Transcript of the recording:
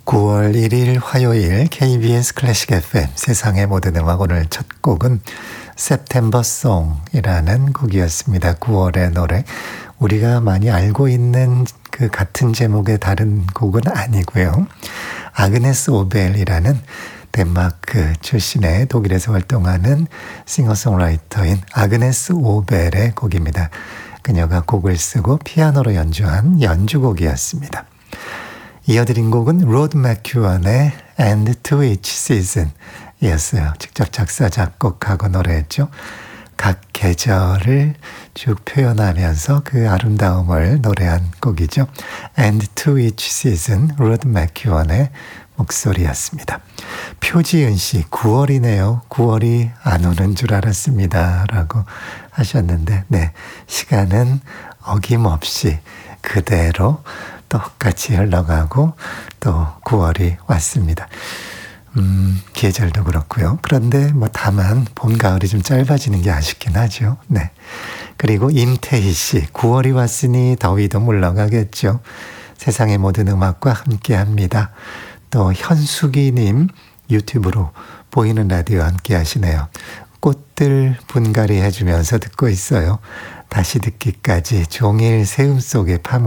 9월 1일 화요일 KBS 클래식 FM 세상의 모든 음악 오늘 첫 곡은 September Song이라는 곡이었습니다. 9월의 노래. 우리가 많이 알고 있는 그 같은 제목의 다른 곡은 아니고요. 아그네스 오벨이라는 덴마크 출신의 독일에서 활동하는 싱어송라이터인 아그네스 오벨의 곡입니다. 그녀가 곡을 쓰고 피아노로 연주한 연주곡이었습니다. 이어드린 곡은 로드 맥큐언의 And to Each Season 이었어요. 직접 작사, 작곡하고 노래했죠. 각 계절을 쭉 표현하면서 그 아름다움을 노래한 곡이죠. And to Each Season, 로드 맥큐언의 목소리였습니다. 표지은 씨, 9월이네요. 9월이 안 오는 줄 알았습니다. 라고 하셨는데, 네, 시간은 어김없이 그대로 똑같이 흘러가고 또 9월이 왔습니다. 계절도 그렇고요. 그런데 다만 봄, 가을이 좀 짧아지는 게 아쉽긴 하죠. 네. 그리고 임태희 씨, 9월이 왔으니 더위도 물러가겠죠. 세상의 모든 음악과 함께합니다. 또 현숙이님 유튜브로 보이는 라디오 함께 하시네요. 꽃들 분갈이 해주면서 듣고 있어요. 다시 듣기까지 종일 세움 속에 파묻